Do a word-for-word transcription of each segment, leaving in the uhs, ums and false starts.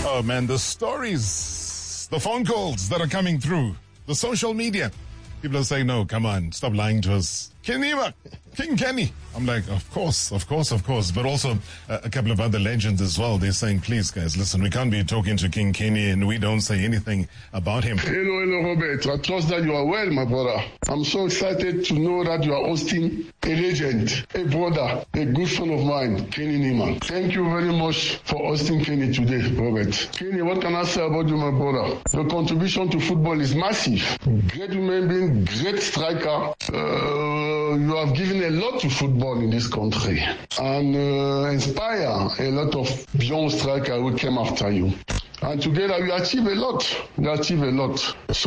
Oh man, the stories, the phone calls that are coming through, the social media. People are saying, no, come on, stop lying to us. Kenny, King Kenny. I'm like, of course, of course, of course. But also uh, a couple of other legends as well. They're saying, please, guys, listen, we can't be talking to King Kenny and we don't say anything about him. Hello, hello, Robert. I trust that you are well, my brother. I'm so excited to know that you are hosting a legend, a brother, a good friend of mine, Kenny Nima. Thank you very much for hosting Kenny today, Robert. Kenny, what can I say about you, my brother? Your contribution to football is massive. Great human being, great striker. Uh, you have given a lot to football in this country and uh, inspire a lot of young strikers who came after you. And together we achieve a lot. We achieve a lot.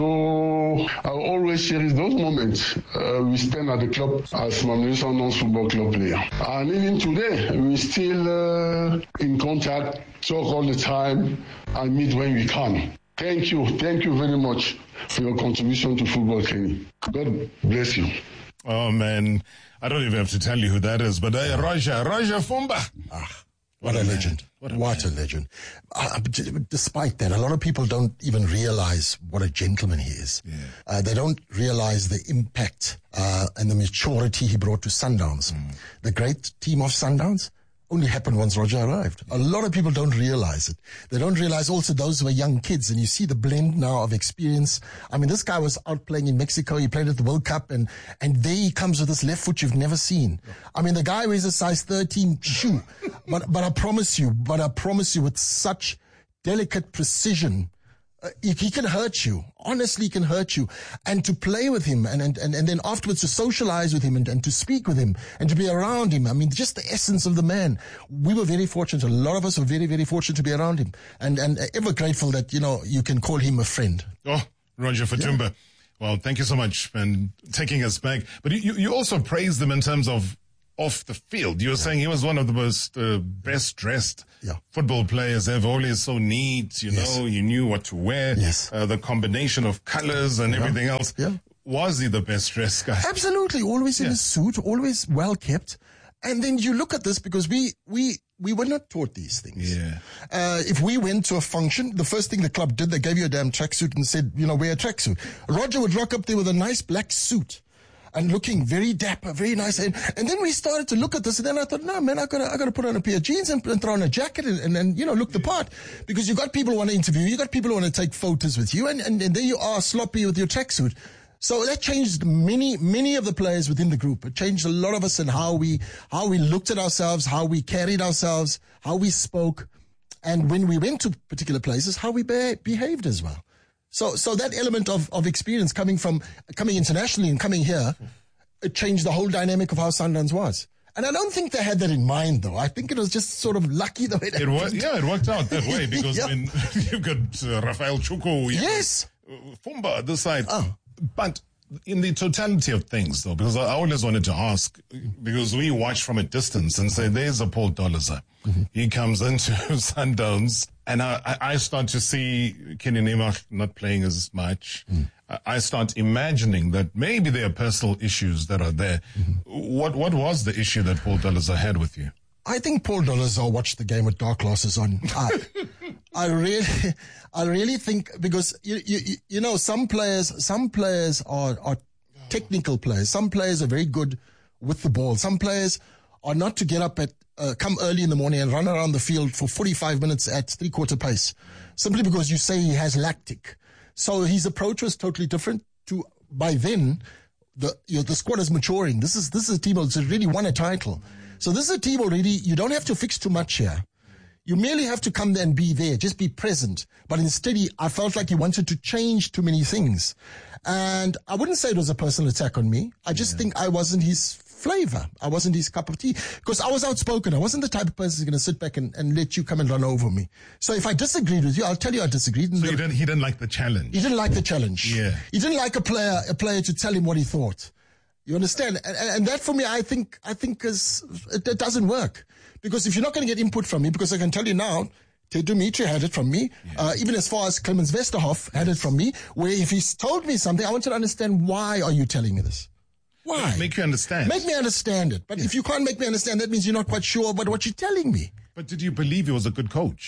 So I always cherish those moments uh, we spend at the club as Mamelodi Sundowns Football Club player. And even today, we still uh, in contact, talk all the time, and meet when we can. Thank you. Thank you very much for your contribution to football, Kenny. God bless you. Oh, man. I don't even have to tell you who that is, but uh, Roger, Roger Fumba. Ah, what, what a, a legend. What, a, what a legend. Uh, despite that, a lot of people don't even realize what a gentleman he is. Yeah. Uh, they don't realize the impact uh, and the maturity he brought to Sundowns. Mm. The great team of Sundowns only happened once Roger arrived. A lot of people don't realize it. They don't realize also those who are young kids, and you see the blend now of experience. I mean, this guy was out playing in Mexico. He played at the World Cup, and, and there he comes with this left foot you've never seen. I mean, the guy wears a size thirteen shoe, but, but I promise you, but I promise you with such delicate precision, Uh, he, he can hurt you. Honestly, he can hurt you. And to play with him and, and, and, and then afterwards to socialize with him and, and to speak with him and to be around him. I mean, just the essence of the man. We were very fortunate. A lot of us were very, very fortunate to be around him. And, and ever grateful that, you know, you can call him a friend. Oh, Roger Fatumba. Yeah. Well, thank you so much for taking us back. But you, you also praised him in terms of off the field. You were yeah. saying he was one of the most uh, best dressed yeah. football players ever. Always so neat, you yes. know, you knew what to wear. Yes. Uh, the combination of colors and yeah. everything else. Yeah. Was he the best dressed guy? Absolutely. Always in yeah. his suit, always well kept. And then you look at this because we, we, we were not taught these things. Yeah. Uh, if we went to a function, the first thing the club did, they gave you a damn tracksuit and said, you know, wear a tracksuit. Roger would rock up there with a nice black suit and looking very dapper, very nice. And, and then we started to look at this, and then I thought, no, man, I gotta, I gotta put on a pair of jeans and, and throw on a jacket and, and, and, you know, look the part. Because you got people who want to interview you, you got people who want to take photos with you, and, and, and there you are sloppy with your tracksuit. So that changed many, many of the players within the group. It changed a lot of us in how we, how we looked at ourselves, how we carried ourselves, how we spoke. And when we went to particular places, how we be- behaved as well. So, so that element of, of experience coming from, coming internationally and coming here, it changed the whole dynamic of how Sundowns was. And I don't think they had that in mind, though. I think it was just sort of lucky the way it It was, yeah, it worked out that way because yeah. when you've got uh, Rafael Chuku, yes, Fumba this side. Oh. But in the totality of things, though, because I always wanted to ask, because we watch from a distance and say, there's a Paul Dollizer. Mm-hmm. He comes into Sundowns, and I, I start to see Kenny Nima not playing as much. Mm. I start imagining that maybe there are personal issues that are there. Mm-hmm. What what was the issue that Paul Dollizer had with you? I think Paul Dollizer watched the game with dark glasses on. I, I really, I really think because you, you, you know, some players, some players are, are technical players. Some players are very good with the ball. Some players are not to get up at, uh, come early in the morning and run around the field for forty-five minutes at three quarter pace, simply because you say he has lactic. So his approach was totally different to, by then, the, you know, the squad is maturing. This is, this is a team that's really won a title. So this is a team already, you don't have to fix too much here. You merely have to come there and be there, just be present. But instead, he, I felt like he wanted to change too many things. And I wouldn't say it was a personal attack on me. I just yeah. think I wasn't his flavor. I wasn't his cup of tea. Because I was outspoken. I wasn't the type of person who's going to sit back and, and let you come and run over me. So if I disagreed with you, I'll tell you I disagreed. So he didn't, he didn't like the challenge? He didn't like the challenge. Yeah. He didn't like a player, a player to tell him what he thought. You understand? And, and that for me, I think, I think is, it, it doesn't work. Because if you're not going to get input from me, because I can tell you now, Ted Dumitru had it from me, yeah. uh, even as far as Clemens Westerhoff had yes. it from me, where if he's told me something, I want to understand why are you telling me this? Why? Make you understand. Make me understand it. But yes. if you can't make me understand, that means you're not quite sure about what you're telling me. But did you believe he was a good coach?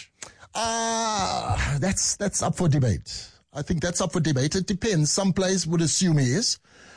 Uh, that's, that's up for debate. I think that's up for debate. It depends. Some players would assume he is.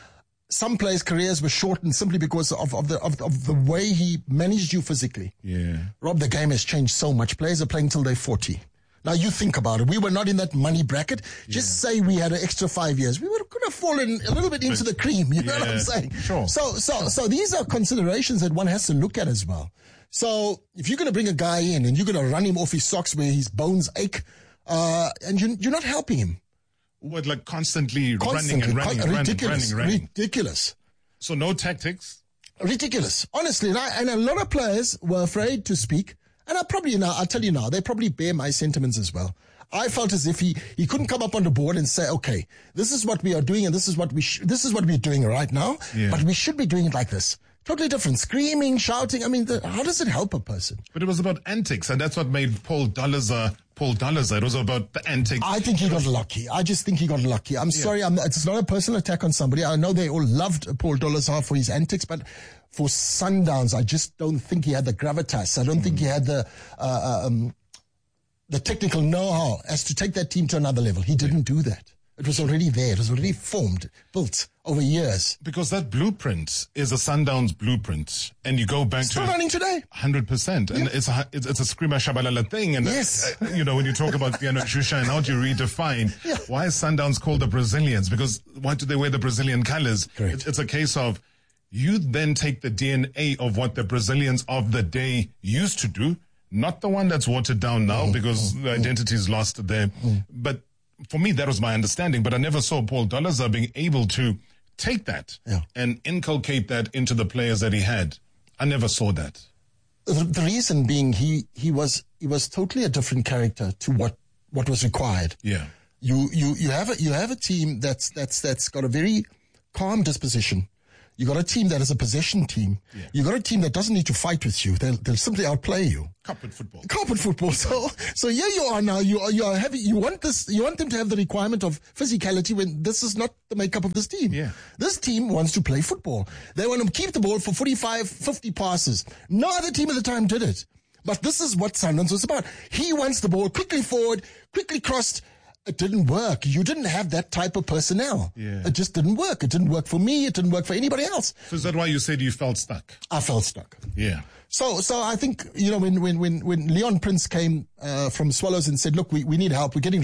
Some players' careers were shortened simply because of, of the of, of the way he managed you physically. Yeah. Rob, the game has changed so much. Players are playing till they're forty. Now you think about it. We were not in that money bracket. Just yeah. say we had an extra five years. We would could have fallen a little bit into the cream. You know yeah, what I'm saying? Sure. So, so, sure. so these are considerations that one has to look at as well. So if you're going to bring a guy in and you're going to run him off his socks where his bones ache, uh, and you, you're not helping him. What, like constantly, constantly running and running and ridiculous, running, running, running. Ridiculous. So no tactics? Ridiculous. Honestly, and, I, and a lot of players were afraid to speak. And I probably now, I'll tell you now, they probably bear my sentiments as well. I felt as if he, he couldn't come up on the board and say, okay, this is what we are doing and this is what we sh- this is what we're doing right now, yeah. but we should be doing it like this. Totally different. Screaming, shouting. I mean, the, how does it help a person? But it was about antics, and that's what made Paul Dollizer Paul Dollizer. It was about the antics. I think he got lucky. I just think he got lucky. I'm yeah. sorry. I'm, it's not a personal attack on somebody. I know they all loved Paul Dollizer for his antics, but for Sundowns, I just don't think he had the gravitas. I don't mm. think he had the uh, um, the technical know-how as to take that team to another level. He didn't yeah. do that. It was already there. It was already formed, built over years. Because that blueprint is a Sundowns blueprint. And you go back Still to... Still running today. one hundred percent. And yeah. it's a it's, it's a Screamer Shabalala thing. And, yes. uh, you know, when you talk about Piano Shusha and how do you redefine, yeah. why is Sundowns called the Brazilians? Because why do they wear the Brazilian colors? It, it's a case of you then take the D N A of what the Brazilians of the day used to do, not the one that's watered down now mm, because mm, the identity is lost there, mm. but for me, that was my understanding, but I never saw Paul Dollizer being able to take that yeah. and inculcate that into the players that he had. I never saw that. The, the reason being he, he was he was totally a different character to what, what was required. Yeah. You you you have a you have a team that's that's that's got a very calm disposition. You got a team that is a possession team. Yeah. You got a team that doesn't need to fight with you. They'll they'll simply outplay you. Carpet football. Carpet football. So so here you are now. You are you are having you want this. You want them to have the requirement of physicality when this is not the makeup of this team. Yeah. This team wants to play football. They want to keep the ball for forty-five, fifty passes. No other team at the time did it. But this is what Sundowns was about. He wants the ball quickly forward, quickly crossed. It didn't work. You didn't have that type of personnel. Yeah. It just didn't work. It didn't work for me. It didn't work for anybody else. So is that why you said you felt stuck? I felt stuck. Yeah. So, so I think, you know, when, when, when, when Leon Prince came, uh, from Swallows and said, look, we, we need help. We're getting